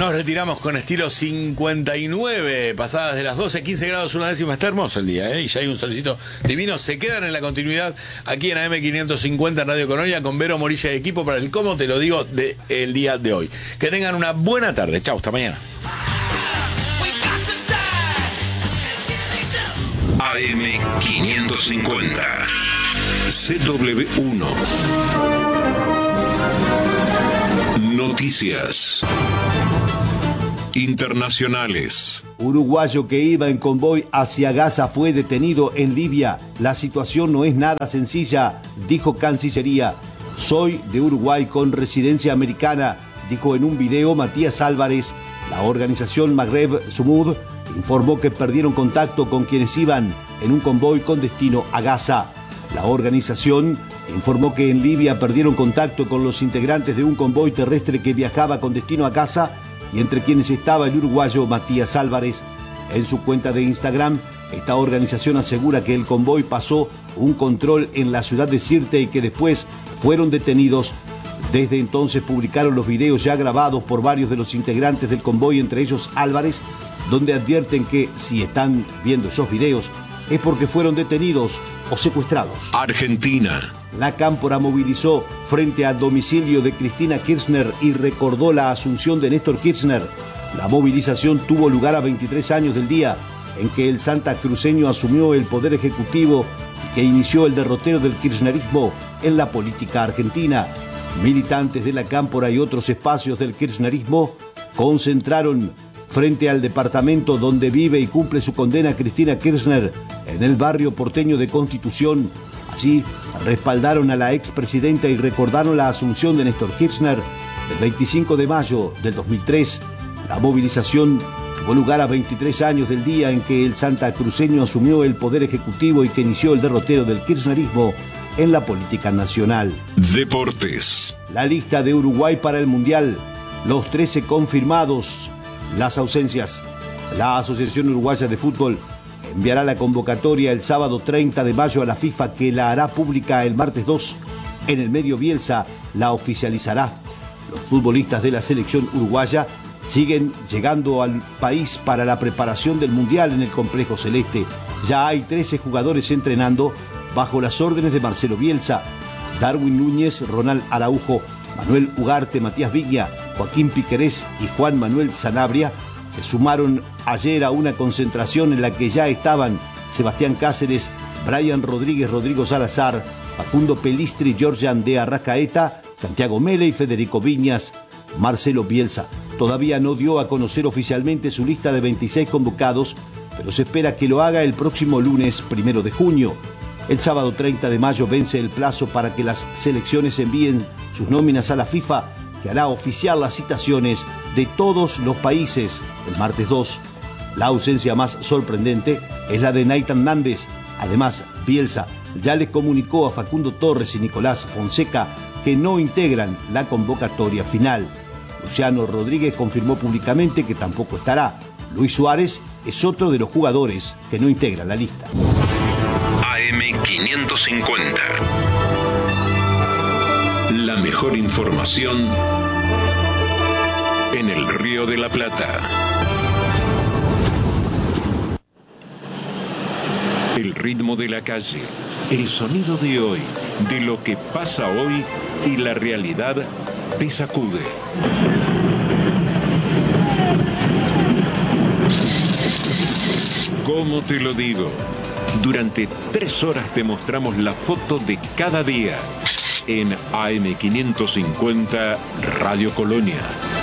Nos retiramos con estilo 59, pasadas de las 12, 15 grados, una décima. Está hermoso el día, y ya hay un solcito divino. Se quedan en la continuidad aquí en AM550 en Radio Colonia con Vero Morilla y equipo para el cómo te lo digo del día de hoy. Que tengan una buena tarde. Chau, hasta mañana. AM550 CW1 Noticias internacionales. Uruguayo que iba en convoy hacia Gaza fue detenido en Libia. La situación no es nada sencilla, dijo Cancillería. Soy de Uruguay con residencia americana, dijo en un video Matías Álvarez. La organización Maghreb Sumud informó que perdieron contacto con quienes iban en un convoy con destino a Gaza. La organización informó que en Libia perdieron contacto con los integrantes de un convoy terrestre que viajaba con destino a Gaza y entre quienes estaba el uruguayo Matías Álvarez. En su cuenta de Instagram, esta organización asegura que el convoy pasó un control en la ciudad de Sirte y que después fueron detenidos. Desde entonces publicaron los videos ya grabados por varios de los integrantes del convoy, entre ellos Álvarez, donde advierten que si están viendo esos videos es porque fueron detenidos o secuestrados. Argentina. La Cámpora movilizó frente al domicilio de Cristina Kirchner y recordó la asunción de Néstor Kirchner. La movilización tuvo lugar a 23 años del día en que el santacruceño asumió el poder ejecutivo y que inició el derrotero del kirchnerismo en la política argentina. Militantes de la Cámpora y otros espacios del kirchnerismo concentraron frente al departamento donde vive y cumple su condena Cristina Kirchner, en el barrio porteño de Constitución. Allí respaldaron a la expresidenta y recordaron la asunción de Néstor Kirchner el 25 de mayo del 2003. La movilización tuvo lugar a 23 años del día en que el santacruceño asumió el poder ejecutivo y que inició el derrotero del kirchnerismo en la política nacional. Deportes. La lista de Uruguay para el Mundial, los 13 confirmados, las ausencias. La Asociación Uruguaya de Fútbol enviará la convocatoria el sábado 30 de mayo a la FIFA, que la hará pública el martes 2. En el medio Bielsa la oficializará. Los futbolistas de la selección uruguaya siguen llegando al país para la preparación del Mundial en el Complejo Celeste. Ya hay 13 jugadores entrenando bajo las órdenes de Marcelo Bielsa. Darwin Núñez, Ronald Araujo, Manuel Ugarte, Matías Vigna, Joaquín Piquerés y Juan Manuel Sanabria se sumaron ayer a una concentración en la que ya estaban Sebastián Cáceres, Brian Rodríguez, Rodrigo Salazar, Facundo Pelistri, Georgian de Arrascaeta, Santiago Mele y Federico Viñas. Marcelo Bielsa todavía no dio a conocer oficialmente su lista de 26 convocados, pero se espera que lo haga el próximo lunes 1 de junio. El sábado 30 de mayo vence el plazo para que las selecciones envíen sus nóminas a la FIFA, que hará oficial las citaciones de todos los países el martes 2. La ausencia más sorprendente es la de Nathan Nández. Además, Bielsa ya le comunicó a Facundo Torres y Nicolás Fonseca que no integran la convocatoria final. Luciano Rodríguez confirmó públicamente que tampoco estará. Luis Suárez es otro de los jugadores que no integra la lista. AM550. La mejor información en el Río de la Plata. El ritmo de la calle, el sonido de hoy, de lo que pasa hoy y la realidad te sacude. ¿Cómo te lo digo? Durante 3 horas te mostramos la foto de cada día en AM550 Radio Colonia.